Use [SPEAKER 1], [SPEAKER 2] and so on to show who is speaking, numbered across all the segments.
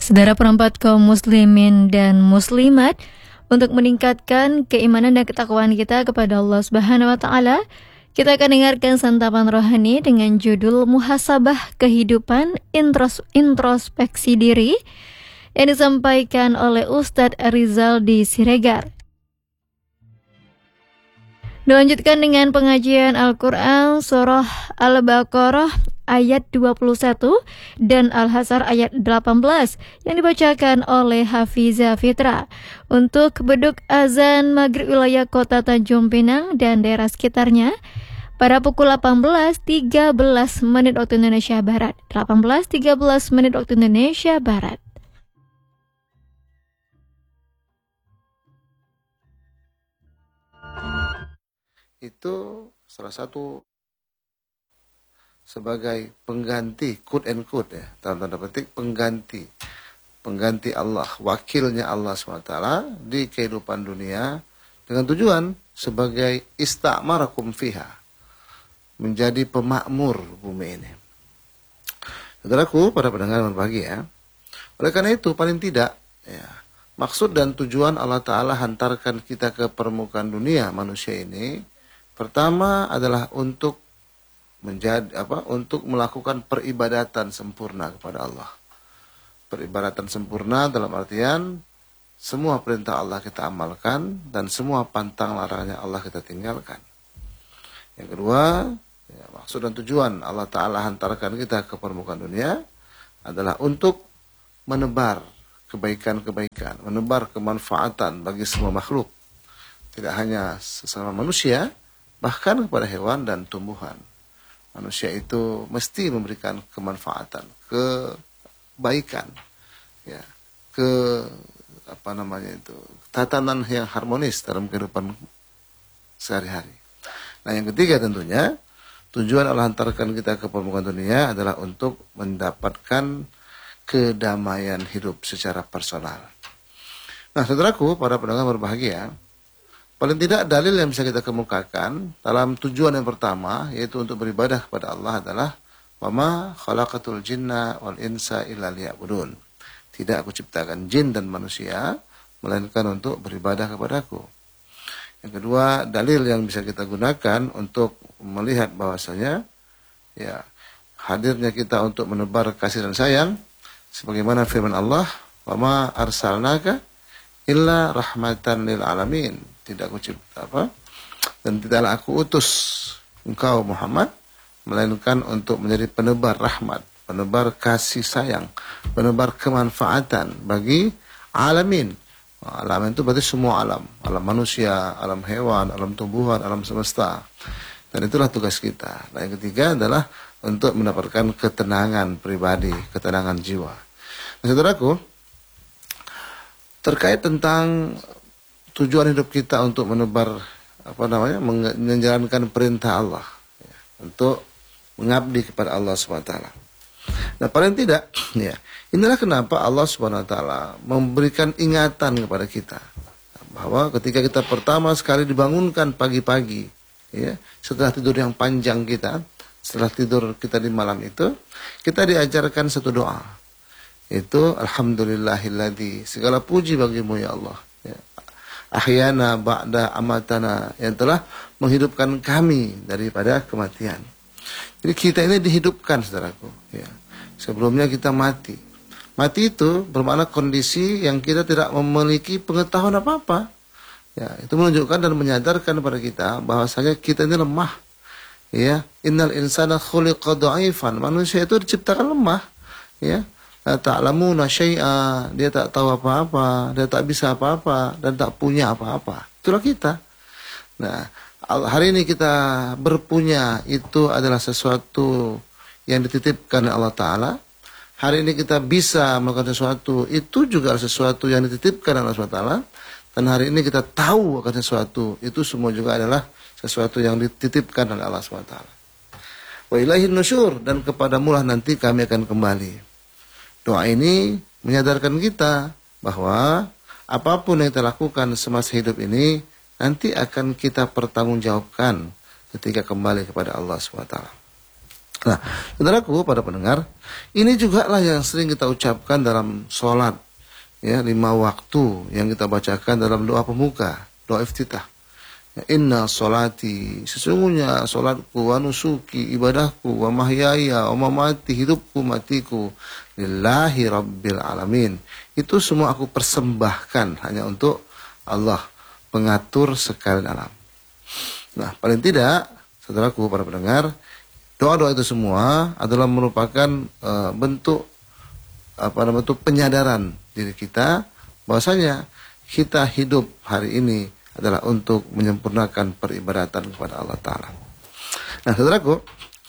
[SPEAKER 1] Saudara perempat kaum muslimin dan muslimat, untuk meningkatkan keimanan dan ketakwaan kita kepada Allah Subhanahu wa taala, kita akan dengarkan santapan rohani dengan judul Muhasabah Kehidupan Introspeksi Diri yang disampaikan oleh Ustadz Rizaldi Siregar. Dilanjutkan dengan pengajian Al-Quran Surah Al-Baqarah ayat 21 dan Al-Hasr ayat 18 yang dibacakan oleh Hafizah Fitra untuk beduk azan maghrib wilayah kota Tanjung Pinang dan daerah sekitarnya pada pukul 18.13 menit waktu Indonesia Barat. 18.13 menit waktu Indonesia Barat.
[SPEAKER 2] Itu salah satu sebagai pengganti, quote and quote ya, dalam tanda petik pengganti Allah, wakilnya Allah SWT di kehidupan dunia dengan tujuan sebagai istamarakum fiha, menjadi pemakmur bumi ini. Saudaraku, para pendengar berbahagia, oleh karena itu paling tidak ya, maksud dan tujuan Allah Ta'ala hantarkan kita ke permukaan dunia manusia ini, pertama adalah untuk untuk melakukan peribadatan sempurna kepada Allah. Peribadatan sempurna dalam artian semua perintah Allah kita amalkan dan semua pantang larangnya Allah kita tinggalkan. Yang kedua, ya, maksud dan tujuan Allah Ta'ala hantarkan kita ke permukaan dunia adalah untuk menebar kebaikan-kebaikan, menebar kemanfaatan bagi semua makhluk. Tidak hanya sesama manusia, bahkan kepada hewan dan tumbuhan. Manusia itu mesti memberikan kemanfaatan, kebaikan, ya, tatanan yang harmonis dalam kehidupan sehari-hari. Nah, yang ketiga tentunya tujuan Allah hantarkan kita ke permukaan dunia adalah untuk mendapatkan kedamaian hidup secara personal. Nah, saudaraku, para pendengar berbahagia, paling tidak dalil yang bisa kita kemukakan dalam tujuan yang pertama, yaitu untuk beribadah kepada Allah adalah wama khalaqatul jinna wal insa illa liya'budun. Tidak aku ciptakan jin dan manusia melainkan untuk beribadah kepadaku. Yang kedua, dalil yang bisa kita gunakan untuk melihat bahwasanya ya, hadirnya kita untuk menebar kasih dan sayang sebagaimana firman Allah, wama arsalnaka illa rahmatan lil alamin. Tidak aku cipta dan tidaklah aku utus engkau Muhammad melainkan untuk menjadi penebar rahmat, penebar kasih sayang, penebar kemanfaatan bagi alamin. Alamin itu berarti semua alam, alam manusia, alam hewan, alam tumbuhan, alam semesta. Dan itulah tugas kita. Nah, yang ketiga adalah untuk mendapatkan ketenangan pribadi, ketenangan jiwa. Nah, saudaraku, terkait tentang tujuan hidup kita untuk menebar menjalankan perintah Allah ya, untuk mengabdi kepada Allah SWT. Nah, paling tidak ya, inilah kenapa Allah SWT memberikan ingatan kepada kita bahwa ketika kita pertama sekali dibangunkan pagi-pagi ya, setelah tidur yang panjang kita, setelah tidur kita di malam itu, kita diajarkan satu doa, yaitu alhamdulillahilladzi, segala puji bagimu ya Allah ya, ahyana ba'da amatana, yang telah menghidupkan kami daripada kematian. Jadi kita ini dihidupkan, saudaraku ya. Sebelumnya kita mati. Mati itu bermakna kondisi yang kita tidak memiliki pengetahuan apa-apa ya. Itu menunjukkan dan menyadarkan kepada kita bahwasanya kita ini lemah ya. Innal insana khuliqa dha'ifan, manusia itu diciptakan lemah ya. Ta'lamuna syai'a, dia tak tahu apa-apa, dia tak bisa apa-apa, dan tak punya apa-apa. Itulah kita. Nah, hari ini kita berpunya itu adalah sesuatu yang dititipkan oleh Allah Ta'ala. Hari ini kita bisa melakukan sesuatu, itu juga sesuatu yang dititipkan oleh Allah Ta'ala. Dan hari ini kita tahu akan sesuatu, itu semua juga adalah sesuatu yang dititipkan oleh Allah SWT. Wa ilaihin nusyur, dan kepadamulah nanti kami akan kembali. Doa ini menyadarkan kita bahwa apapun yang kita lakukan semasa hidup ini nanti akan kita pertanggungjawabkan ketika kembali kepada Allah SWT. Nah, saudaraku, para pendengar, ini juga lah yang sering kita ucapkan dalam sholat, ya, 5 waktu yang kita bacakan dalam doa pembuka, doa iftitah. Ya, inna sholati, sesungguhnya sholatku, wa nusuki, ibadahku, wa mahyaya, wa mamati, hidupku, matiku, lillahi rabbil alamin. Itu semua aku persembahkan hanya untuk Allah, pengatur sekalian alam. Nah, paling tidak, saudaraku, para pendengar, doa-doa itu semua adalah merupakan bentuk penyadaran diri kita bahwasanya kita hidup hari ini adalah untuk menyempurnakan peribadatan kepada Allah Ta'ala. Nah, saudaraku,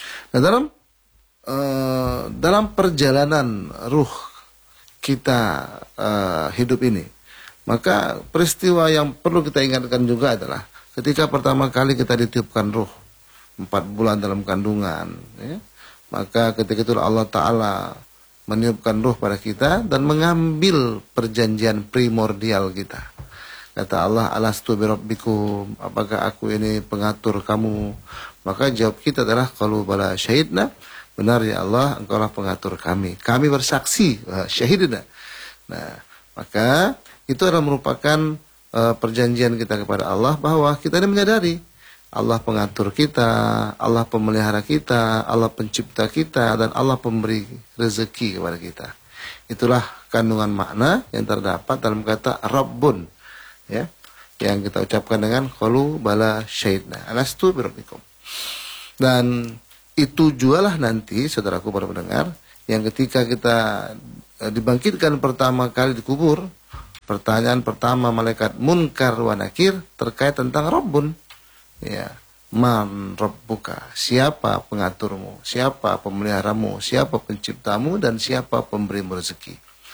[SPEAKER 2] dalam perjalanan ruh kita hidup ini, maka peristiwa yang perlu kita ingatkan juga adalah ketika pertama kali kita ditiupkan ruh 4 bulan dalam kandungan, ya, maka ketika itu Allah Ta'ala meniupkan ruh pada kita dan mengambil perjanjian primordial kita. Kata Allah, alastu birabbikum, apakah aku ini pengatur kamu? Maka jawab kita adalah qalu bala syahidna, benar ya Allah, engkaulah pengatur kami. Kami bersaksi, syahidna. Nah, maka itu adalah merupakan perjanjian kita kepada Allah bahwa kita ini menyadari Allah pengatur kita, Allah pemelihara kita, Allah pencipta kita, dan Allah pemberi rezeki kepada kita. Itulah kandungan makna yang terdapat dalam kata Rabbun, ya, yang kita ucapkan dengan qalu bala syahidna alastu birabbikum. Dan itu jualah nanti, saudaraku para pendengar, yang ketika kita dibangkitkan pertama kali di kubur, pertanyaan pertama malaikat Munkar wa Nakir terkait tentang Rabbun. Ya, man rabbuka, siapa pengaturmu, siapa pemeliharamu, siapa penciptamu, dan siapa pemberimu rezeki.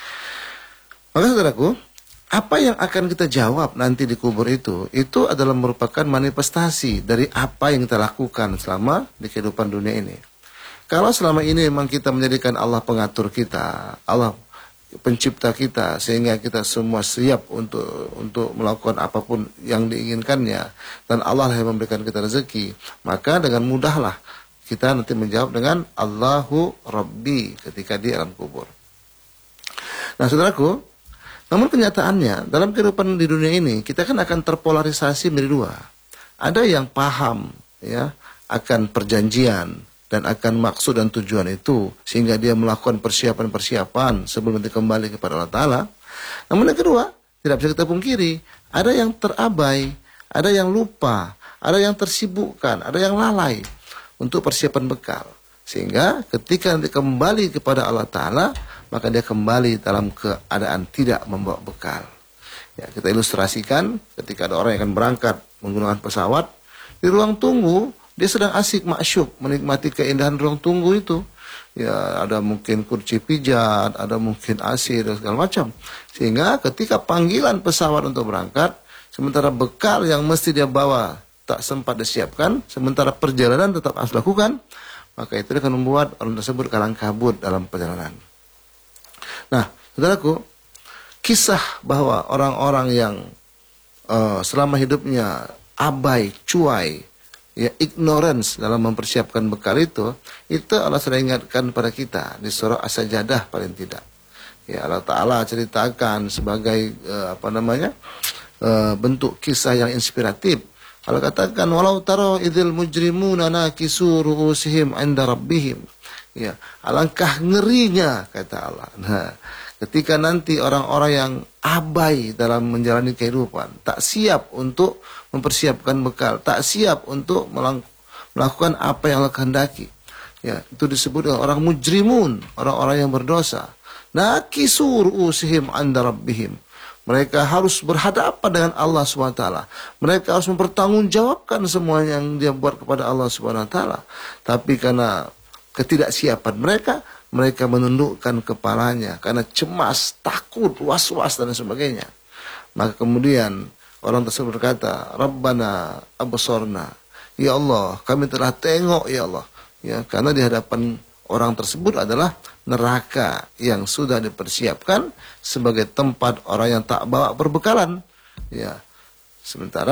[SPEAKER 2] Maka saudaraku, apa yang akan kita jawab nanti di kubur itu adalah merupakan manifestasi dari apa yang kita lakukan selama di kehidupan dunia ini. Kalau selama ini memang kita menjadikan Allah pengatur kita, Allah pencipta kita, sehingga kita semua siap untuk melakukan apapun yang diinginkannya, dan Allah yang memberikan kita rezeki, maka dengan mudahlah kita nanti menjawab dengan Allahu Rabbi ketika di alam kubur. Nah, saudaraku, namun kenyataannya dalam kehidupan di dunia ini kita kan akan terpolarisasi menjadi 2. Ada yang paham, ya, akan perjanjian dan akan maksud dan tujuan itu, sehingga dia melakukan persiapan-persiapan sebelum nanti kembali kepada Allah Ta'ala. Namun yang kedua, tidak bisa kita pungkiri, ada yang terabai, ada yang lupa, ada yang tersibukkan, ada yang lalai untuk persiapan bekal. Sehingga ketika nanti kembali kepada Allah Ta'ala, maka dia kembali dalam keadaan tidak membawa bekal. Ya, kita ilustrasikan ketika ada orang yang akan berangkat menggunakan pesawat, di ruang tunggu dia sedang asik masyuk menikmati keindahan ruang tunggu itu. Ya, ada mungkin kursi pijat, ada mungkin AC dan segala macam. Sehingga ketika panggilan pesawat untuk berangkat, sementara bekal yang mesti dia bawa tak sempat disiapkan, sementara perjalanan tetap harus dilakukan, maka itu akan membuat orang tersebut kalang kabut dalam perjalanan. Nah, saudaraku, kisah bahwa orang-orang yang selama hidupnya abai, cuai, ya, ignorance dalam mempersiapkan bekal itu Allah sudah ingatkan pada kita di surah As-Sajdah paling tidak. Ya, Allah Ta'ala ceritakan sebagai bentuk kisah yang inspiratif. Allah katakan, walau taro idzil mujrimuna nakisu ru'usihim 'inda rabbihim. Ya, alangkah ngerinya, kata Allah. Nah, ketika nanti orang-orang yang abai dalam menjalani kehidupan, tak siap untuk mempersiapkan bekal, tak siap untuk melakukan apa yang Allah kehendaki. Ya, itu disebut dengan orang mujrimun, orang-orang yang berdosa. Nakisu ru'usihim 'inda rabbihim. Mereka harus berhadapan dengan Allah SWT. Mereka harus mempertanggungjawabkan semua yang dia buat kepada Allah SWT. Tapi karena ketidaksiapan mereka menundukkan kepalanya karena cemas, takut, was-was dan sebagainya. Maka kemudian orang tersebut berkata, Rabbana absorna, ya Allah, kami telah tengok ya Allah. Ya, karena di hadapan orang tersebut adalah neraka yang sudah dipersiapkan sebagai tempat orang yang tak bawa perbekalan. Ya, sementara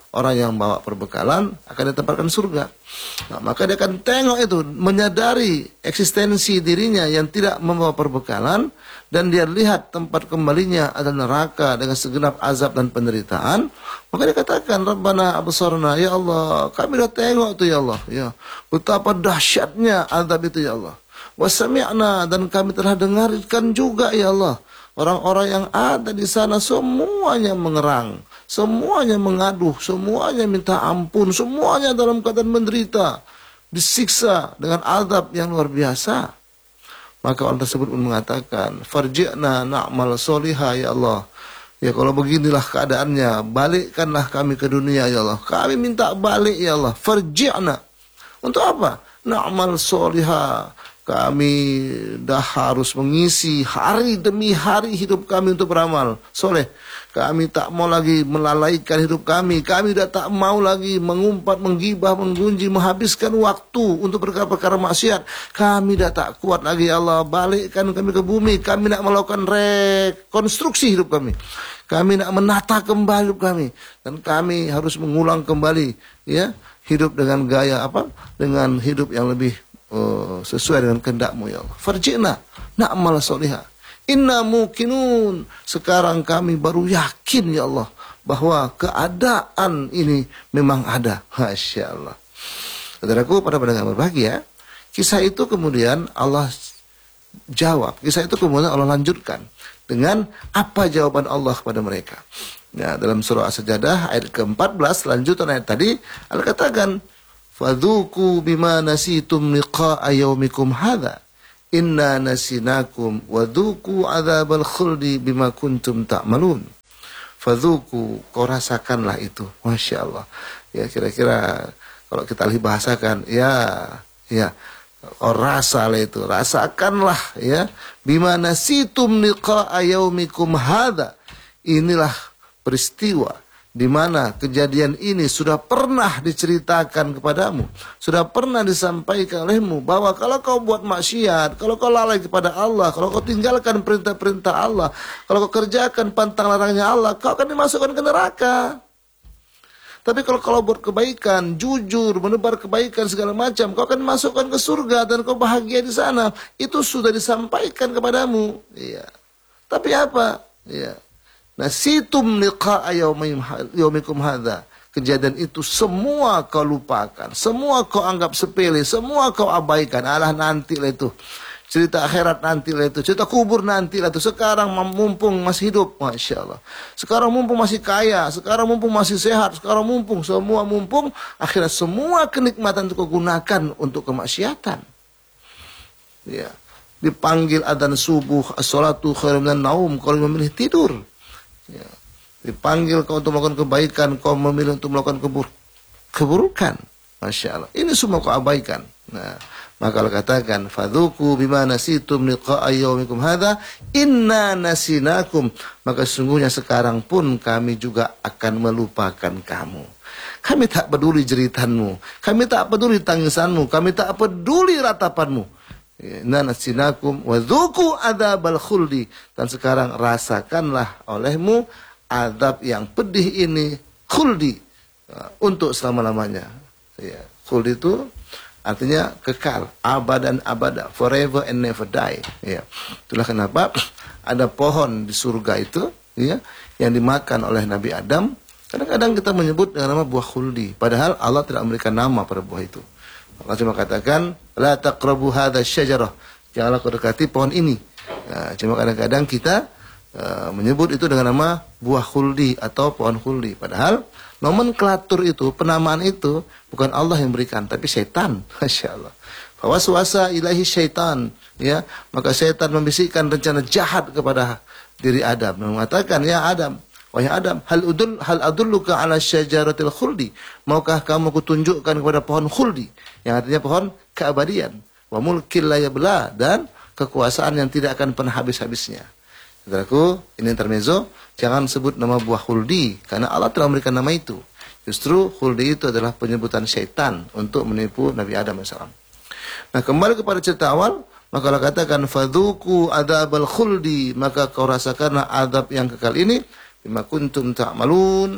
[SPEAKER 2] orang yang bawa perbekalan akan ditempatkan surga. Nah, maka dia akan tengok itu, menyadari eksistensi dirinya yang tidak membawa perbekalan, dan dia lihat tempat kembalinya adalah neraka dengan segenap azab dan penderitaan. Maka dia katakan, Rabbana absarna, ya Allah, kami dah tengok itu ya Allah, ya, betapa dahsyatnya azab itu ya Allah. Wasami'na, dan kami telah dengarkan juga ya Allah. Orang-orang yang ada di sana semuanya mengerang, semuanya mengaduh, semuanya minta ampun, semuanya dalam keadaan menderita, disiksa dengan azab yang luar biasa. Maka orang tersebut pun mengatakan, farji'na na'mal solihah ya Allah. Ya kalau beginilah keadaannya, balikkanlah kami ke dunia ya Allah. Kami minta balik ya Allah. Farji'na. Untuk apa? Na'mal solihah. Kami dah harus mengisi hari demi hari hidup kami untuk beramal soleh. Kami tak mau lagi melalaikan hidup kami. Kami dah tak mau lagi mengumpat, menggibah, menggunjing, menghabiskan waktu untuk perkara-perkara maksiat. Kami dah tak kuat lagi ya Allah. Balikkan kami ke bumi. Kami nak melakukan rekonstruksi hidup kami. Kami nak menata kembali hidup kami. Dan kami harus mengulang kembali ya, hidup dengan gaya apa? Dengan hidup yang lebih sesuai dengan kehendak-Mu ya Allah. Farji'na na'mal solihah. Inna muqinun. Sekarang kami baru yakin ya Allah bahwa keadaan ini memang ada. Masya Allah. Saudaraku, pada pendengar berbahagia, kisah itu kemudian Allah jawab. Kisah itu kemudian Allah lanjutkan dengan apa jawaban Allah kepada mereka. Nah, dalam surah As-Sajdah ayat ke-14 lanjutan ayat tadi, Allah katakan, fadzuku bima nasitum liqa'a yaumikum hadza inna nasinakum wadzuku adzabal khuldi bima kuntum ta'malun. Fadzuku, kau rasakanlah itu. Masya Allah. Ya, kira-kira kalau kita bahasakan, ya kau rasalah itu, rasakanlah ya, bima nasitum liqa'a yaumikum hadza. Inilah peristiwa di mana kejadian ini sudah pernah diceritakan kepadamu, sudah pernah disampaikan olehmu, bahwa kalau kau buat maksiat, kalau kau lalai kepada Allah, kalau kau tinggalkan perintah-perintah Allah, kalau kau kerjakan pantang larangnya Allah, kau akan dimasukkan ke neraka. Tapi kalau buat kebaikan, jujur, menebar kebaikan segala macam, kau akan dimasukkan ke surga dan kau bahagia di sana. Itu sudah disampaikan kepadamu. Iya. Tapi apa? Iya. Nasitum liqa'a yaumikum hadza. Kejadian itu semua kau lupakan, semua kau anggap sepele, semua kau abaikan. Alah, nantilah itu. Cerita akhirat nantilah itu, cerita kubur nantilah itu. Sekarang mumpung masih hidup, Masya Allah. Sekarang mumpung masih kaya, sekarang mumpung masih sehat, sekarang mumpung, semua mumpung. Akhirnya semua kenikmatan itu kau gunakan untuk kemaksiatan. Ya. Dipanggil adzan subuh, as-salatu khairum minan naum, kau memilih tidur. Ya. Dipanggil kau untuk melakukan kebaikan, kau memilih untuk melakukan keburukan. Masya Allah. Ini semua kau abaikan. Nah, maka Allah katakan, fadzuku bima nasitum liqa'a yaumikum hadza inna nasinakum. Maka sesungguhnya sekarang pun kami juga akan melupakan kamu. Kami tak peduli jeritanmu, kami tak peduli tangisanmu, kami tak peduli ratapanmu. Inna nasinakum wa dzuku adzabal khuldi. Dan sekarang rasakanlah olehmu azab yang pedih ini, khuldi, untuk selama-lamanya. Ya, khuldi itu artinya kekal, abadan abada, forever and never die. Ya. Itulah kenapa ada pohon di surga itu ya, yang dimakan oleh Nabi Adam. Kadang-kadang kita menyebut dengan nama buah khuldi, padahal Allah tidak memberikan nama pada buah itu. Allah cuma katakan, la taqrabu hadza syajarah, janganlah kau dekati pohon ini. Nah, cuma kadang-kadang kita menyebut itu dengan nama buah khuldi atau pohon khuldi. Padahal nomenklatur itu, penamaan itu bukan Allah yang berikan, tapi syaitan. Masya Allah. Fawaswasa ilahi syaitan. Ya, maka syaitan membisikkan rencana jahat kepada diri Adam dan mengatakan, ya Adam, wahai Adam, hal adulluka ala syajaratil khuldi. Maukah kamu kutunjukkan kepada pohon khuldi, yang artinya pohon keabadian, wa mulkil la yabla, dan kekuasaan yang tidak akan pernah habis-habisnya. Saudaraku, ini intermezzo, jangan sebut nama buah khuldi karena Allah telah memberikan nama itu. Justru khuldi itu adalah penyebutan syaitan untuk menipu Nabi Adam AS. Nah, kembali kepada cerita awal, maka Allah katakan, fadzuku adzabal khuldi, maka kau rasakanlah azab yang kekal ini, bima kuntum ta'malun,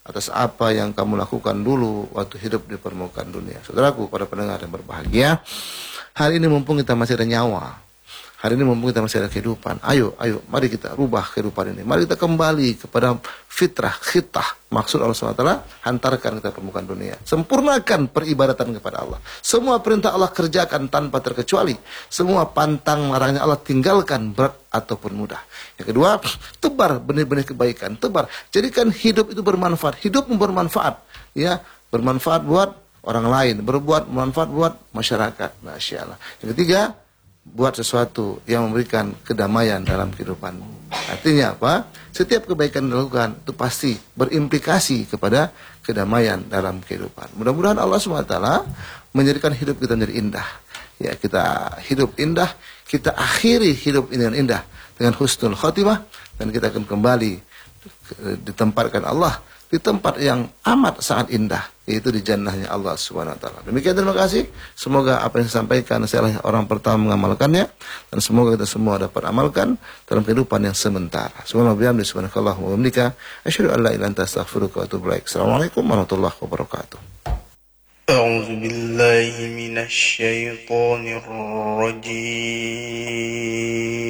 [SPEAKER 2] atas apa yang kamu lakukan dulu waktu hidup di permukaan dunia. Saudaraku, para pendengar yang berbahagia, hari ini mumpung kita masih ada nyawa, hari ini mumpung kita masih ada kehidupan, ayo, mari kita rubah kehidupan ini. Mari kita kembali kepada fitrah, khitah. Maksud Allah SWT, hantarkan kita permukaan dunia. Sempurnakan peribadatan kepada Allah. Semua perintah Allah kerjakan tanpa terkecuali. Semua pantang larangnya Allah tinggalkan, berat ataupun mudah. Yang kedua, tebar benih-benih kebaikan. Tebar. Jadikan hidup itu bermanfaat. Hidup bermanfaat. Ya, bermanfaat buat orang lain. Bermanfaat buat masyarakat. Masya Allah. Yang ketiga, buat sesuatu yang memberikan kedamaian dalam kehidupanmu. Artinya apa? Setiap kebaikan yang dilakukan itu pasti berimplikasi kepada kedamaian dalam kehidupan. Mudah-mudahan Allah SWT menjadikan hidup kita menjadi indah. Ya, kita hidup indah, kita akhiri hidup ini dengan indah dengan husnul khotimah, dan kita akan kembali ditempatkan Allah di tempat yang amat sangat indah, yaitu di jannahnya Allah Subhanahu wa taala. Demikian, terima kasih. Semoga apa yang saya sampaikan saya orang pertama mengamalkannya, dan semoga kita semua dapat amalkan dalam kehidupan yang sementara. Subhanallah, subhanakallahumma wa bihamdika, asyhadu an la ilaha illa anta, astaghfiruka wa atubu ilaik. Assalamualaikum warahmatullahi wabarakatuh.
[SPEAKER 3] A'udzu billahi minasy syaithanir rajim.